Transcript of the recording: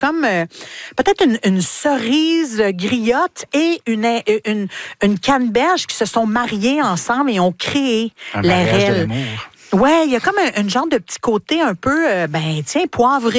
comme peut-être une cerise griotte et une canneberge qui se sont mariées ensemble et ont créé Un la mariage de rêle. l'amour. Ouais, il y a comme un genre de petit côté un peu, poivré.